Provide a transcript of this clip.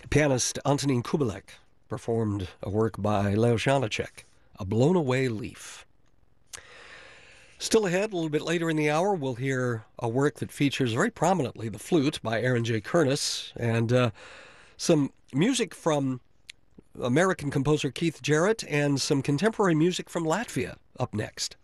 Pianist Antonin Kubelik performed a work by Leo Janáček, A Blown Away Leaf. Still ahead, a little bit later in the hour, we'll hear a work that features very prominently the flute by Aaron J. Kernis, and some music from American composer Keith Jarrett, and some contemporary music from Latvia up next.